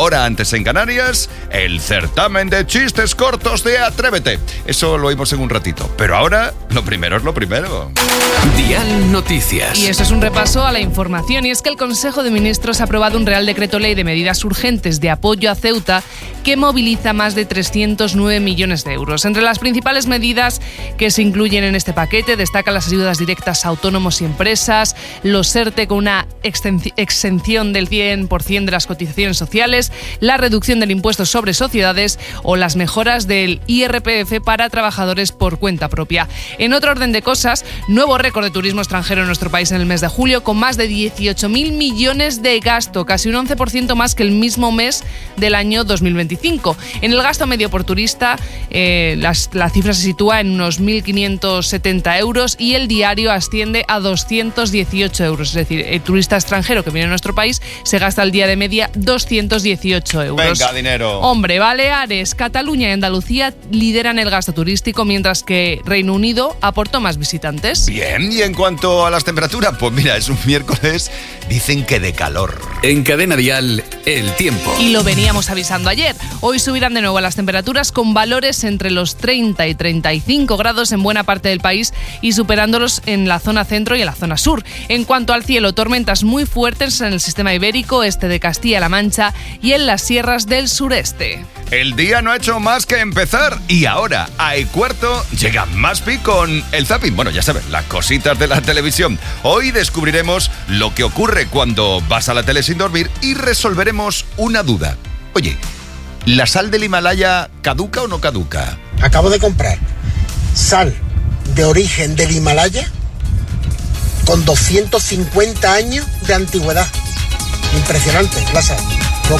hora antes en Canarias, el certamen de chistes cortos de Atrévete. Eso lo oímos en un ratito. Pero ahora, lo primero es lo primero. Dial Noticias. Y esto es un repaso a la información. Y es que el Consejo de Ministros ha aprobado un Real Decreto Ley de medidas urgentes de apoyo a Ceuta que moviliza más de 309 millones de euros. Entre las principales medidas que se incluyen en este paquete destacan las ayudas directas a autónomos y empresas, los ERTE con una exención del 100% de las cotizaciones sociales, la reducción del impuesto sobre sociedades o las mejoras del IRPF para trabajadores por cuenta propia. En otro orden de cosas, nuevo récord de turismo extranjero en nuestro país en el mes de julio, con más de 18.000 millones de gasto, casi un 11% más que el mismo mes del año 2025. En el gasto medio por turista, la cifra se sitúa en unos 1.570 euros y el diario asciende a 218 euros. Es decir, el turista extranjero que viene a nuestro país se gasta al día de media 218 euros. Venga, dinero. Hombre, Baleares, Cataluña y Andalucía lideran el gasto turístico, mientras que Reino Unido aportó más visitantes. Bien, y en cuanto a las temperaturas, pues mira, es un miércoles, dicen que de calor. En Cadena Dial, el tiempo. Y lo veníamos avisando ayer. Hoy subirán de nuevo las temperaturas con valores entre los 30 y 35 grados en buena parte del país y superándolos en la zona centro y en la zona sur. En cuanto al cielo, tormentas muy fuertes en el sistema ibérico, este de Castilla-La Mancha y en las sierras del sureste. El día no ha hecho más que empezar y ahora, a E-cuarto, llega Maspi con el zapping. Bueno, ya sabes, las cositas de la televisión. Hoy descubriremos lo que ocurre cuando vas a la tele sin dormir y resolveremos una duda. Oye, ¿la sal del Himalaya caduca o no caduca? Acabo de comprar sal de origen del Himalaya con 250 años de antigüedad. Impresionante la sal.